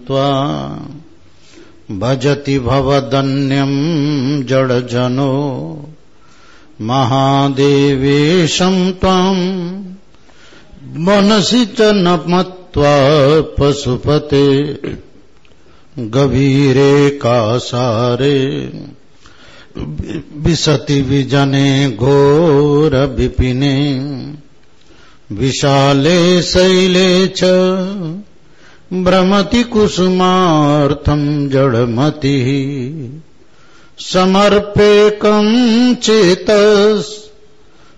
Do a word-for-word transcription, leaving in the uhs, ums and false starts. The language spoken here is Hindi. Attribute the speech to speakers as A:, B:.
A: मत्वा भजति भवदन्यं जडजनो महादेवेशं त्वां मनसि च न मत्वा पशुपते गभीरे कासारे विशति विजने घोर विपिने विशाले शैले च भ्रमति कुसुमार्थं जडमतिः समर्पेकं चेतस्